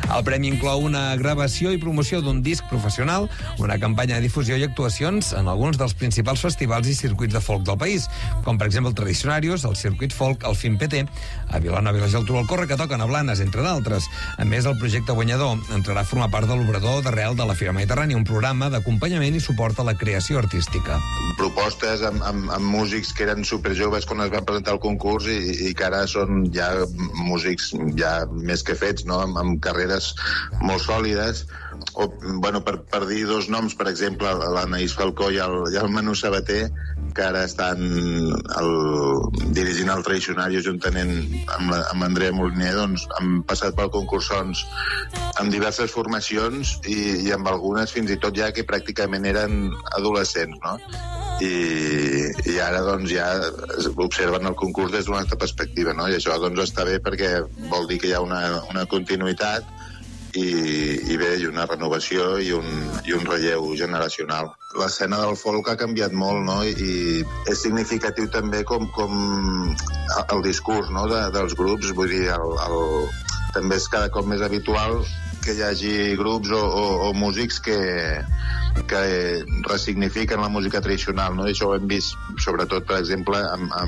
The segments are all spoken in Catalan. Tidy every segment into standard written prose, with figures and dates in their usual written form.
El premi inclou una gravació i promoció d'un disc professional, una campanya de difusió i actuacions en alguns dels principals festivals i circuits de folk del país, com per exemple el Tradicionarius, el Circuit Folk, el FIMPT, a Vilanova i la Geltrú, el Corre que toquen a Blanes, entre d'altres. A més, el projecte guanyador entrarà a formar part de l'obrador d'arrel de la Fira Mediterrània, un programa d'acompanyament i suport a la creació artística. Propostes amb músics que eren superjoves quan es van presentar al concurs i que ara són ja músics ja més que fets, no? Amb carreres molt sòlides. O, bueno, per dir dos noms, per exemple, l'Anaïs Falcó i el Manu Sabater, que ara estan dirigint el Tradicionari juntament amb Andrea Moliner, doncs han passat pel concursons amb diverses formacions i amb algunes fins i tot ja que pràcticament eren adolescents, no? I ara doncs ja observen el concurs des d'una altra perspectiva, no? I això doncs està bé perquè vol dir que hi ha una continuïtat i bé, i una renovació i un relleu generacional. L'escena del folk ha canviat molt, no? I és significatiu també com el discurs, no? dels grups, vull dir, també és cada cop més habitual que hi hagi grups o músics que ressignifiquen la música tradicional, no? I això ho hem vist sobretot, per exemple,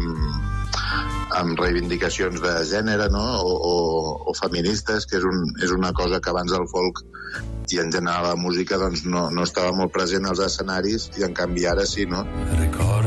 amb reivindicacions de gènere, no? o feministes, que és una cosa que abans el folk i en general la música doncs no estava molt present als escenaris i en canvi ara sí, no?